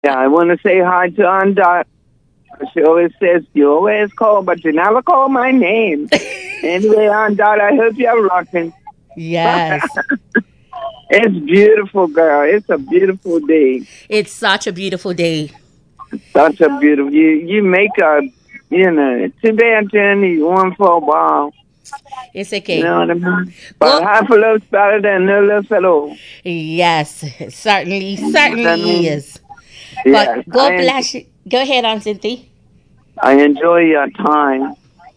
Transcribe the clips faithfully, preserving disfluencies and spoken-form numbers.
Yeah, I want to say hi to Aunt Dot. She always says, you always call, but you never call my name. Anyway, Aunt Dot, I hope you're rocking. Yes. It's beautiful, girl. It's a beautiful day. It's such a beautiful day. Such a beautiful. You you make a, you know, too bad you one for a while. It's okay. You know what I mean? But Go- half a love's better than no love at all. Yes, it certainly, certainly I mean, is. yes, But God I, bless you. Go ahead, Aunt Cynthia. I enjoy your time.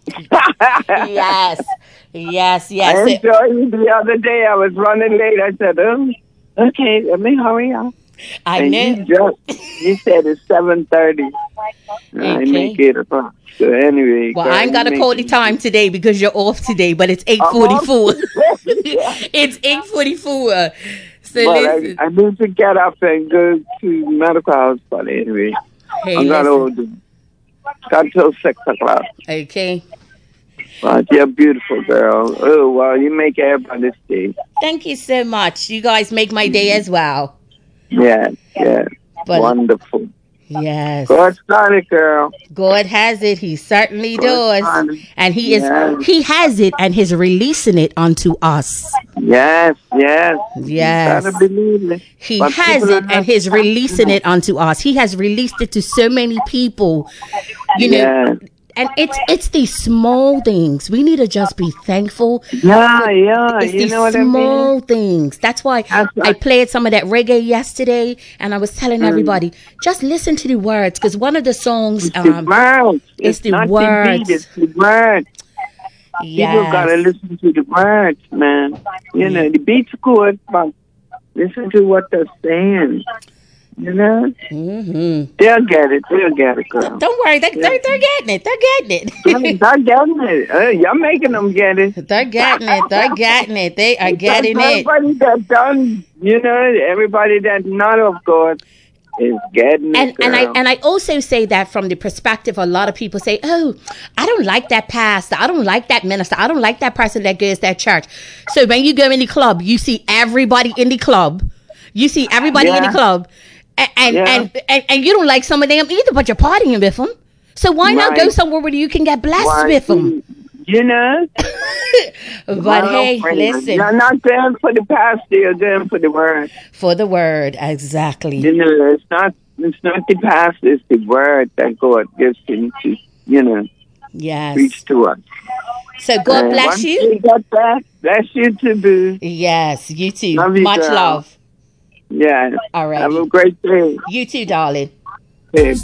Yes, yes, I yes. enjoyed it the other day. I was running late. I said, oh, okay, let me hurry up. I And know. you just, you said it's seven thirty. I Okay. make it o'clock. So anyway. Well, girl, I ain't got to you call make the it. time today because you're off today, but it's eight forty-four. It's eight forty-four. So But listen. I, I need to get up and go to medical hospital anyway. Hey, I'm going listen. to got till six o'clock. Okay. But you're a beautiful girl. Oh, well, you make everybody's day. Thank you so much. You guys make my day as well. Yeah, yeah. But- Wonderful. Yes. God started, girl. God has it. He certainly God does. started. And he is Yes. he has it and he's releasing it unto us. Yes, yes. Yes. You gotta believe it. He But has people are it not- and he's releasing it unto us. He has released it to so many people. You know, Yeah. and it's it's these small things. We need to just be thankful. Yeah, yeah. It's You these know what I mean? small things. That's why That's I right. played some of that reggae yesterday, and I was telling Mm. everybody, just listen to the words, because one of the songs, It's the um, words. it's It's, the not words. the beat, it's the words. People gotta yes, listen to the words, man. You know, the beat's good, but listen to what they're saying. You know? hmm They'll get it. They'll get it, girl. don't worry, they, they're, they're getting it, they're getting it, They're getting it. Uh, you're making them get it. they're getting it, they're getting it, they are getting it. Everybody that done, you know, everybody that's not of God is getting And it, and I girl. and I also say that from the perspective, a lot of people say, "Oh, I don't like that pastor. I don't like that minister. I don't like that person that goes to that church." So when you go in the club, you see everybody in the club. You see everybody in the Yeah. club, and and, Yeah. and and and you don't like some of them either, but you're partying with them. So why not go Right. somewhere where you can get blessed Why, with them? You know? But Well, hey, friend, listen, You're not going for the pastor, you're going for the word. for the word, exactly. You know, it's not it's not the pastor, it's the word that God gives him to, you know, Yes. preach to us. So God And bless once you. you get that, bless you too, boo. Yes, you too. Love you, Much girl. love. Yeah. All right. Have a great day. You too, darling. Hey,